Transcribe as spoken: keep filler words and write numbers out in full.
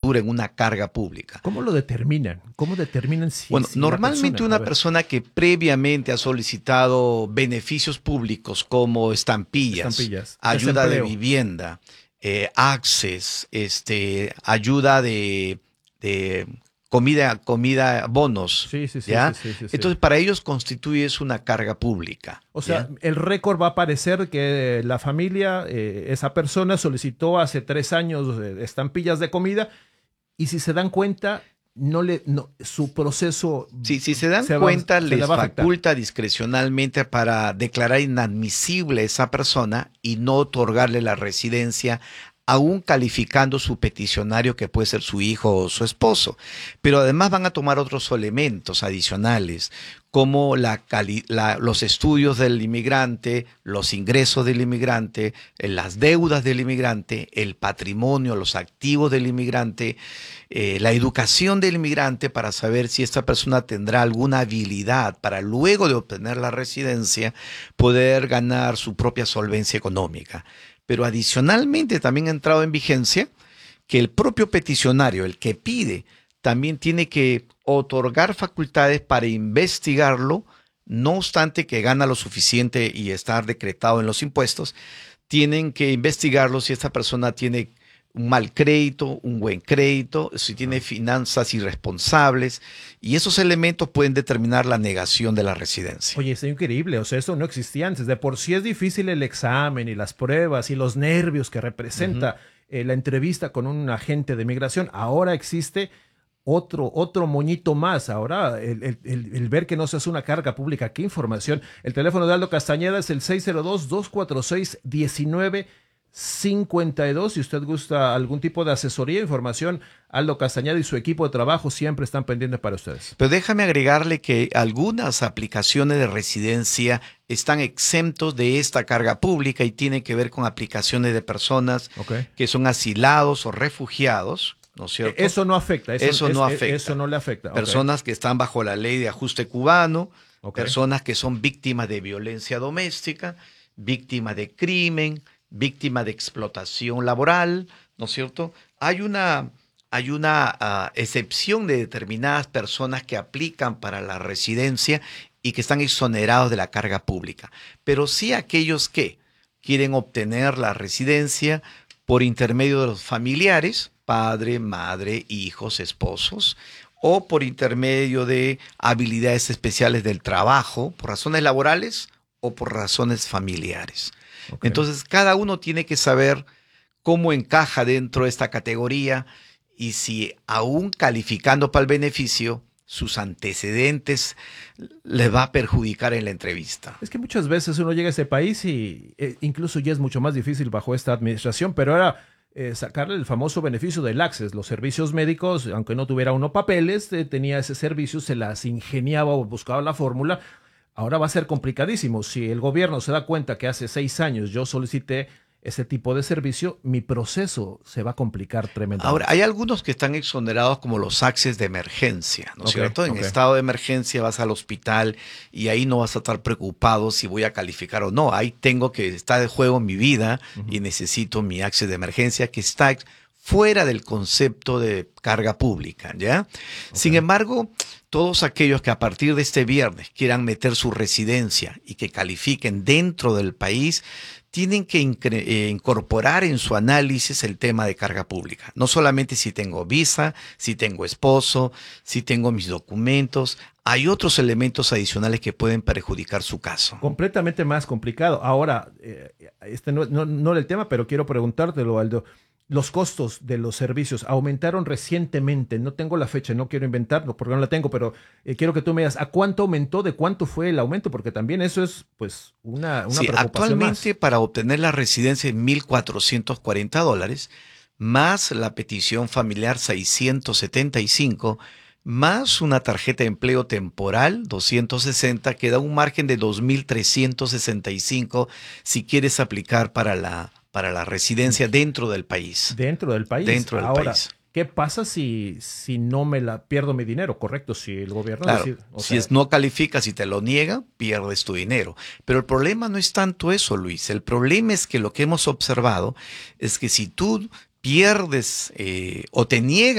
configuren una carga pública. ¿Cómo lo determinan? ¿Cómo determinan si, Bueno, si normalmente persona, una persona que previamente ha solicitado beneficios públicos como estampillas, estampillas ayuda de desempleo. vivienda, eh, access, este, ayuda de, de comida, comida, bonos, Sí, sí, sí, ¿ya? sí, sí, sí, sí. Entonces, para ellos constituye es una carga pública. O sea, ¿ya? el récord va a aparecer que la familia, eh, esa persona solicitó hace tres años eh, estampillas de comida y si se dan cuenta, no le, no, su proceso Sí, si se dan se va- cuenta, se le les va a afectar. faculta discrecionalmente para declarar inadmisible a esa persona y no otorgarle la residencia, aún calificando su peticionario que puede ser su hijo o su esposo. Pero además van a tomar otros elementos adicionales, como la cali- la- los estudios del inmigrante, los ingresos del inmigrante, eh, las deudas del inmigrante, el patrimonio, los activos del inmigrante, eh, la educación del inmigrante para saber si esta persona tendrá alguna habilidad para luego de obtener la residencia poder ganar su propia solvencia económica. Pero adicionalmente también ha entrado en vigencia que el propio peticionario, el que pide, también tiene que otorgar facultades para investigarlo, no obstante que gana lo suficiente y estar decretado en los impuestos, tienen que investigarlo si esta persona tiene un mal crédito, un buen crédito, si tiene finanzas irresponsables, y esos elementos pueden determinar la negación de la residencia. Oye, es increíble, o sea, eso no existía antes. De por sí es difícil el examen y las pruebas y los nervios que representa uh-huh. eh, la entrevista con un agente de migración. Ahora existe otro, otro moñito más. Ahora, el, el, el, el ver que no se hace una carga pública. ¿Qué información? El teléfono de Aldo Castañeda es el seis cero dos, dos cuatro seis, uno nueve cincuenta y dos. Si usted gusta algún tipo de asesoría, información, Aldo Castañeda y su equipo de trabajo siempre están pendientes para ustedes. Pero déjame agregarle que algunas aplicaciones de residencia están exentos de esta carga pública y tienen que ver con aplicaciones de personas okay. que son asilados o refugiados, ¿no es cierto? Eso no afecta. Eso, eso no es, afecta. Eso no le afecta. Personas okay. que están bajo la ley de ajuste cubano, okay. personas que son víctimas de violencia doméstica, víctimas de crimen, víctima de explotación laboral, ¿no es cierto? Hay una, hay una uh, excepción de determinadas personas que aplican para la residencia y que están exonerados de la carga pública. Pero sí aquellos que quieren obtener la residencia por intermedio de los familiares, padre, madre, hijos, esposos, o por intermedio de habilidades especiales del trabajo, por razones laborales o por razones familiares. Okay. Entonces, cada uno tiene que saber cómo encaja dentro de esta categoría y si aún calificando para el beneficio, sus antecedentes les va a perjudicar en la entrevista. Es que muchas veces uno llega a ese país y eh, incluso ya es mucho más difícil bajo esta administración, pero ahora eh, sacarle el famoso beneficio del Access, los servicios médicos, aunque no tuviera uno papeles, eh, tenía ese servicio, se las ingeniaba o buscaba la fórmula. Ahora va a ser complicadísimo. Si el gobierno se da cuenta que hace seis años yo solicité ese tipo de servicio, mi proceso se va a complicar tremendamente. Ahora, hay algunos que están exonerados como los access de emergencia, ¿no es okay, cierto? En okay. estado de emergencia vas al hospital y ahí no vas a estar preocupado si voy a calificar o no. Ahí tengo que estar de juego mi vida uh-huh. y necesito mi access de emergencia que está fuera del concepto de carga pública, ¿ya? Okay. Sin embargo, todos aquellos que a partir de este viernes quieran meter su residencia y que califiquen dentro del país, tienen que eh, incorporar en su análisis el tema de carga pública. No solamente si tengo visa, si tengo esposo, si tengo mis documentos, hay otros elementos adicionales que pueden perjudicar su caso. Completamente más complicado. Ahora, eh, este no, no, no era el tema, pero quiero preguntártelo, Aldo. Los costos de los servicios aumentaron recientemente. No tengo la fecha, no quiero inventarlo porque no la tengo, pero eh, quiero que tú me digas ¿a cuánto aumentó? ¿De cuánto fue el aumento? Porque también eso es pues una, una sí, preocupación actualmente más. Para obtener la residencia mil cuatrocientos cuarenta dólares, más la petición familiar seiscientos setenta y cinco, más una tarjeta de empleo temporal doscientos sesenta, que da un margen de dos mil trescientos sesenta y cinco si quieres aplicar para la para la residencia dentro del país. Dentro del país. Dentro del Ahora, país. ¿qué pasa si, si no me la pierdo mi dinero? Correcto, si el gobierno claro, decide, o si sea, es, no calificas y te lo niega, pierdes tu dinero. Pero el problema no es tanto eso, Luis. El problema es que lo que hemos observado es que si tú pierdes eh, o te niegas